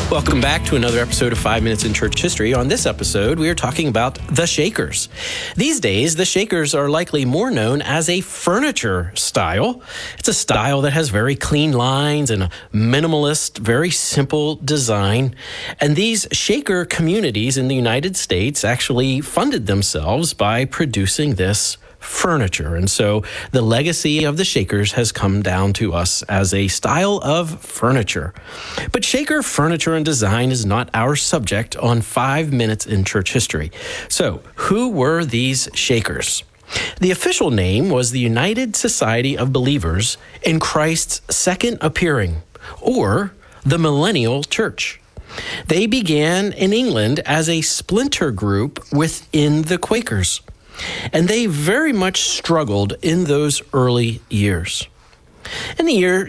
Welcome back to another episode of 5 Minutes in Church History. On this episode, we are talking about the Shakers. These days, the Shakers are likely more known as a furniture style. It's a style that has very clean lines and a minimalist, very simple design. And these Shaker communities in the United States actually funded themselves by producing this furniture. And so the legacy of the Shakers has come down to us as a style of furniture. But Shaker furniture and design is not our subject on 5 Minutes in Church History. So who were these Shakers? The official name was the United Society of Believers in Christ's Second Appearing, or the Millennial Church. They began in England as a splinter group within the Quakers. And they very much struggled in those early years. In the year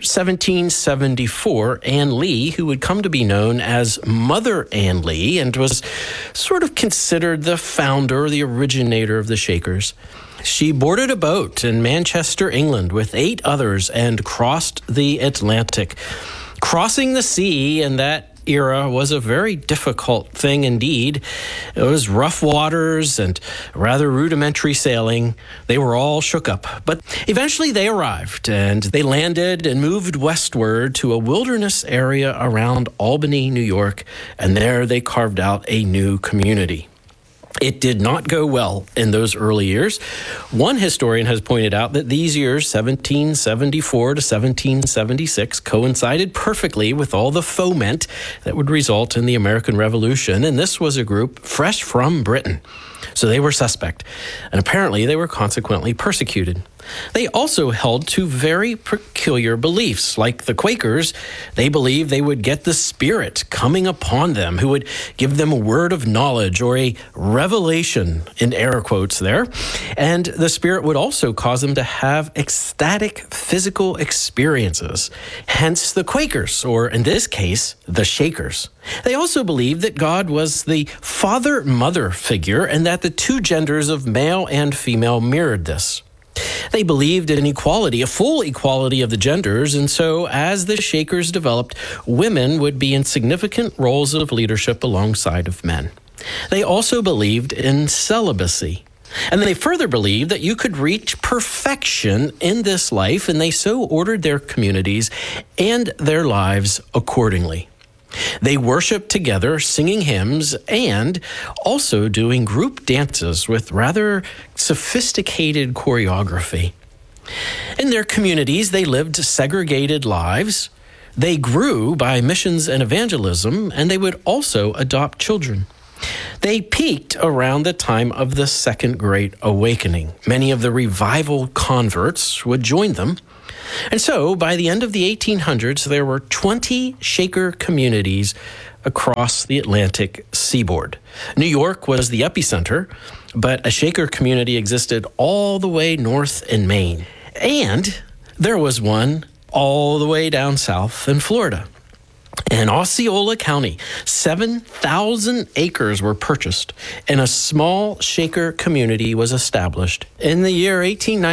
1774, Anne Lee, who would come to be known as Mother Anne Lee and was sort of considered the founder, the originator of the Shakers, she boarded a boat in Manchester, England, with 8 others and crossed the Atlantic. Crossing the sea in that era was a very difficult thing indeed. It was rough waters and rather rudimentary sailing. They were all shook up. But eventually they arrived and they landed and moved westward to a wilderness area around Albany, New York, and there they carved out a new community. It did not go well in those early years. One historian has pointed out that these years, 1774 to 1776, coincided perfectly with all the foment that would result in the American Revolution, and this was a group fresh from Britain. So they were suspect, and apparently they were consequently persecuted. They also held to very peculiar beliefs. Like the Quakers, they believed they would get the Spirit coming upon them, who would give them a word of knowledge or a revelation, in air quotes there. And the Spirit would also cause them to have ecstatic physical experiences. Hence the Quakers, or in this case, the Shakers. They also believed that God was the father-mother figure and that the two genders of male and female mirrored this. They believed in equality, a full equality of the genders, and so as the Shakers developed, women would be in significant roles of leadership alongside of men. They also believed in celibacy, and they further believed that you could reach perfection in this life, and they so ordered their communities and their lives accordingly. They worshiped together, singing hymns, and also doing group dances with rather sophisticated choreography. In their communities, they lived segregated lives. They grew by missions and evangelism, and they would also adopt children. They peaked around the time of the Second Great Awakening. Many of the revival converts would join them. And so, by the end of the 1800s, there were 20 Shaker communities across the Atlantic seaboard. New York was the epicenter, but a Shaker community existed all the way north in Maine. And there was one all the way down south in Florida. In Osceola County, 7,000 acres were purchased, and a small Shaker community was established in the year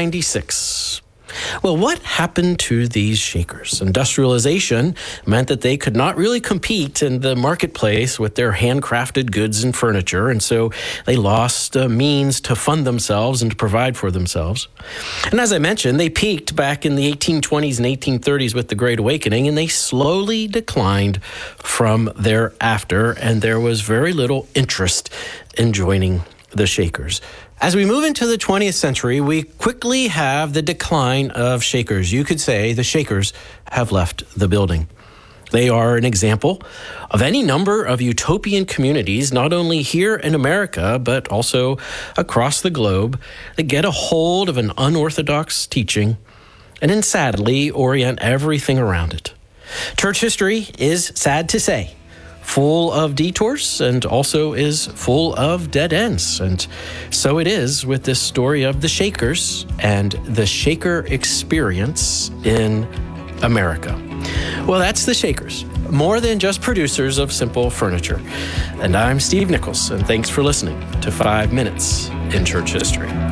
1896. Well, what happened to these Shakers? Industrialization meant that they could not really compete in the marketplace with their handcrafted goods and furniture, and so they lost means to fund themselves and to provide for themselves. And as I mentioned, they peaked back in the 1820s and 1830s with the Great Awakening, and they slowly declined from thereafter, and there was very little interest in joining the Shakers. As we move into the 20th century, we quickly have the decline of Shakers. You could say the Shakers have left the building. They are an example of any number of utopian communities, not only here in America, but also across the globe, that get a hold of an unorthodox teaching and then sadly orient everything around it. Church history is, sad to say, full of detours and also is full of dead ends. And so it is with this story of the Shakers and the Shaker experience in America. Well, that's the Shakers, more than just producers of simple furniture. And I'm Steve Nichols, and thanks for listening to 5 Minutes in Church History.